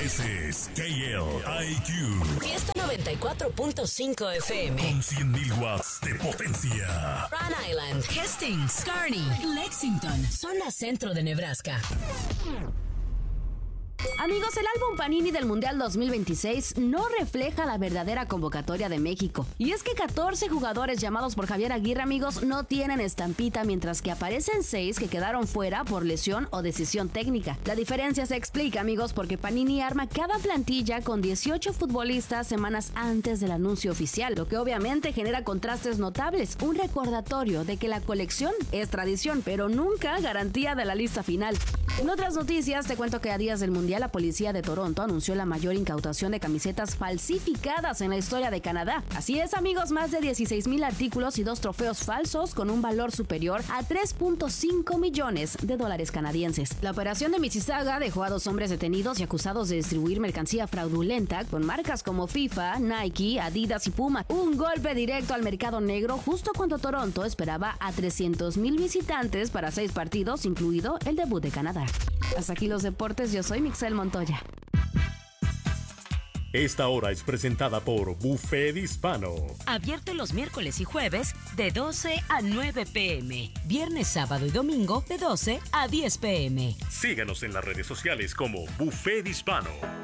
Ese es KLIQ. Fiesta 94.5 FM. Con 100.000 watts de potencia. Rhode Island, Hastings, Kearney, Lexington, zona centro de Nebraska. Amigos, el álbum Panini del Mundial 2026 no refleja la verdadera convocatoria de México. Y es que 14 jugadores llamados por Javier Aguirre, amigos, no tienen estampita, mientras que aparecen 6 que quedaron fuera por lesión o decisión técnica. La diferencia se explica, amigos, porque Panini arma cada plantilla con 18 futbolistas semanas antes del anuncio oficial, lo que obviamente genera contrastes notables. Un recordatorio de que la colección es tradición, pero nunca garantía de la lista final. En otras noticias, te cuento que a días del Mundial, la policía de Toronto anunció la mayor incautación de camisetas falsificadas en la historia de Canadá. Así es, amigos, más de 16,000 artículos y 2 trofeos falsos con un valor superior a $3.5 millones canadienses. La operación de Mississauga dejó a 2 hombres detenidos y acusados de distribuir mercancía fraudulenta con marcas como FIFA, Nike, Adidas y Puma. Un golpe directo al mercado negro justo cuando Toronto esperaba a 300,000 visitantes para 6 partidos, incluido el debut de Canadá. Hasta aquí los deportes, yo soy Mixel Montoya. Esta hora es presentada por Buffet Hispano. Abierto los miércoles y jueves de 12 a 9 p.m. Viernes, sábado y domingo de 12 a 10 p.m. Síganos en las redes sociales como Buffet Hispano.